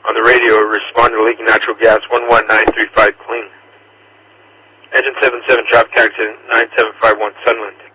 On the radio, respond to leaking natural gas 11935 clean. Engine 77, traffic accident 9751 Sunland.